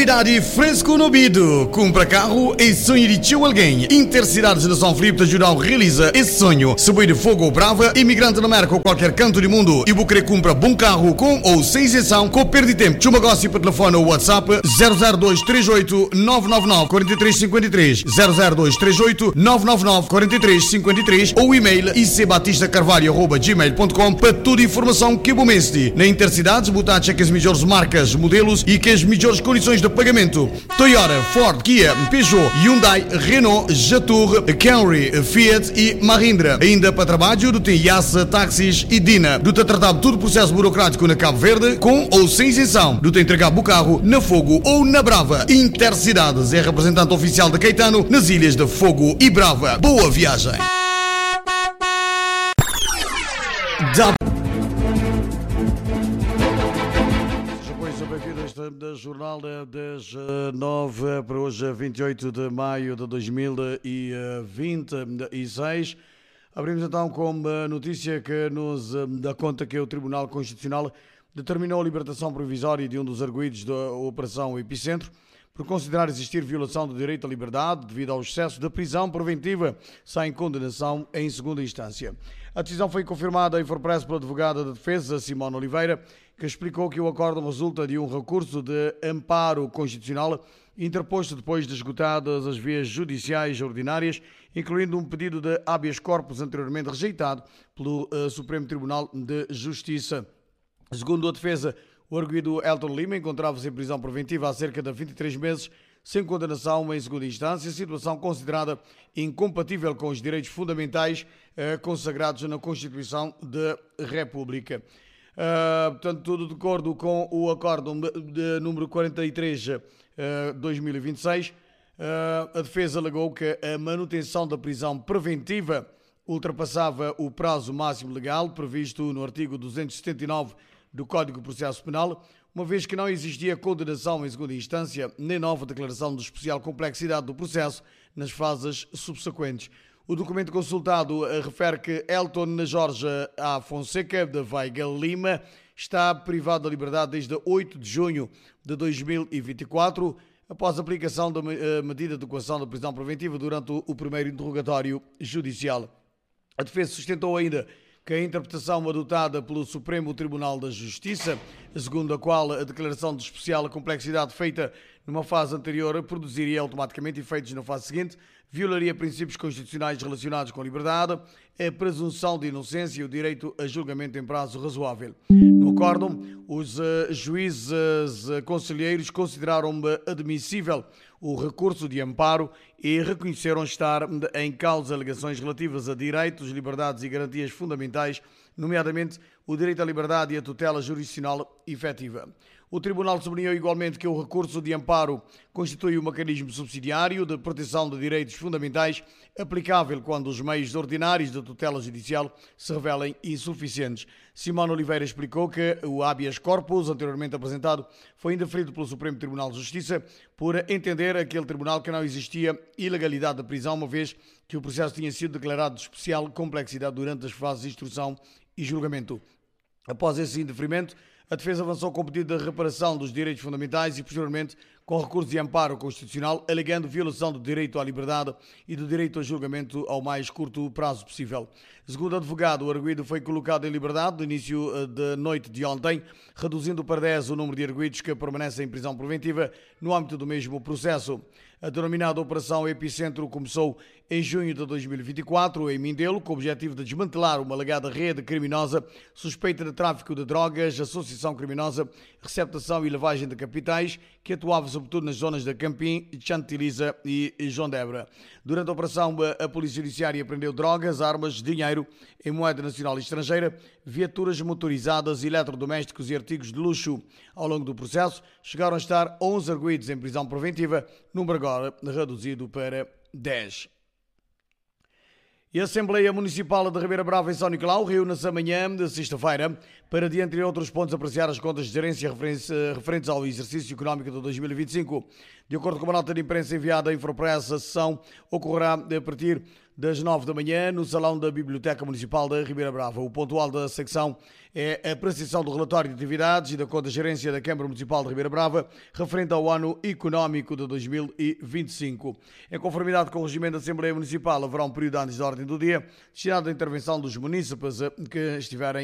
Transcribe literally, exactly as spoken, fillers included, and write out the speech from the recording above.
Qualidade e fresco no ouvido. Compra carro e sonho de tio alguém. Intercidades de São Filipe te ajuda a realizar esse sonho. Se boi de fogo ou brava, imigrante na América ou qualquer canto do mundo e você compra bom carro com ou sem isenção, com perda de tempo. Chama negócio para telefone ou WhatsApp zero zero dois três oito nove nove nove quatro três cinco três zero zero dois três oito nove nove nove quatro três cinco três ou e-mail icbatistacarvalho arroba gmail ponto com para toda a informação que você mestre. Na Intercidades, botar cheque as melhores marcas, modelos e que as melhores condições de pagamento. Toyota, Ford, Kia, Peugeot, Hyundai, Renault, Jatour, Camry, Fiat e Mahindra. Ainda para trabalho, do tem Yassa, táxis e Dina. Do tem tratado todo o processo burocrático na Cabo Verde, com ou sem isenção. Do tem entregar o carro na Fogo ou na Brava. Intercidades é representante oficial de Caetano nas ilhas de Fogo e Brava. Boa viagem! Da... da jornal das nove para hoje, vinte e oito de maio de dois mil e vinte e seis. Abrimos então com a notícia que nos dá conta que o Tribunal Constitucional determinou a libertação provisória de um dos arguidos da Operação Epicentro por considerar existir violação do direito à liberdade devido ao excesso da prisão preventiva sem condenação em segunda instância. A decisão foi confirmada em Infopress pela advogada de defesa, Simone Oliveira, que explicou que o acórdão resulta de um recurso de amparo constitucional interposto depois de esgotadas as vias judiciais ordinárias, incluindo um pedido de habeas corpus anteriormente rejeitado pelo uh, Supremo Tribunal de Justiça. Segundo a defesa, o arguido Elton Lima encontrava-se em prisão preventiva há cerca de vinte e três meses, sem condenação em segunda instância, situação considerada incompatível com os direitos fundamentais eh, consagrados na Constituição da República. Uh, portanto, tudo de acordo com o acórdão de, de número quarenta e três de uh, dois mil e vinte e seis, uh, a defesa alegou que a manutenção da prisão preventiva ultrapassava o prazo máximo legal previsto no artigo duzentos e setenta e nove do Código de Processo Penal, uma vez que não existia condenação em segunda instância nem nova declaração de especial complexidade do processo nas fases subsequentes. O documento consultado refere que Elton Jorge A. Fonseca, de Veiga Lima, está privado da liberdade desde oito de junho de dois mil e vinte e quatro, após a aplicação da medida de coação da prisão preventiva durante o primeiro interrogatório judicial. A defesa sustentou ainda que a interpretação adotada pelo Supremo Tribunal da Justiça, segundo a qual a declaração de especial complexidade feita numa fase anterior produziria automaticamente efeitos na fase seguinte, violaria princípios constitucionais relacionados com a liberdade, a presunção de inocência e o direito a julgamento em prazo razoável. No acórdão, os uh, juízes uh, conselheiros consideraram admissível o recurso de amparo e reconheceram estar em causa alegações relativas a direitos, liberdades e garantias fundamentais, nomeadamente o direito à liberdade e a tutela jurisdicional efetiva. O Tribunal sublinhou igualmente que o recurso de amparo constitui um mecanismo subsidiário de proteção de direitos fundamentais aplicável quando os meios ordinários de tutela judicial se revelem insuficientes. Simone Oliveira explicou que o habeas corpus anteriormente apresentado foi indeferido pelo Supremo Tribunal de Justiça por entender aquele tribunal que não existia ilegalidade da prisão, uma vez que o processo tinha sido declarado de especial complexidade durante as fases de instrução e julgamento. Após esse indeferimento, a defesa avançou com o pedido de reparação dos direitos fundamentais e, posteriormente, com recurso de amparo constitucional, alegando violação do direito à liberdade e do direito a julgamento ao mais curto prazo possível. Segundo o advogado, o arguido foi colocado em liberdade no início da noite de ontem, reduzindo para dez o número de arguidos que permanecem em prisão preventiva no âmbito do mesmo processo. A denominada Operação Epicentro começou em junho de dois mil e vinte e quatro em Mindelo, com o objetivo de desmantelar uma alegada rede criminosa suspeita de tráfico de drogas, associação criminosa, receptação e lavagem de capitais, que atuava sobretudo nas zonas de Campim, Chantiliza e João Debra. Durante a operação, a Polícia Judiciária apreendeu drogas, armas, dinheiro em moeda nacional e estrangeira, viaturas motorizadas, eletrodomésticos e artigos de luxo. Ao longo do processo, chegaram a estar onze arguidos em prisão preventiva, número agora reduzido para dez. E a Assembleia Municipal de Ribeira Brava em São Nicolau reúne-se amanhã de sexta-feira para, de entre outros pontos, apreciar as contas de gerência referentes ao exercício económico de dois mil e vinte e cinco. De acordo com uma nota de imprensa enviada à Infopress, a sessão ocorrerá a partir das nove da manhã, no Salão da Biblioteca Municipal da Ribeira Brava. O pontual da secção é a apreciação do relatório de atividades e da conta-gerência da Câmara Municipal de Ribeira Brava, referente ao ano económico de dois mil e vinte e cinco. Em conformidade com o regimento da Assembleia Municipal, haverá um período antes da ordem do dia, destinado à intervenção dos munícipes que estiverem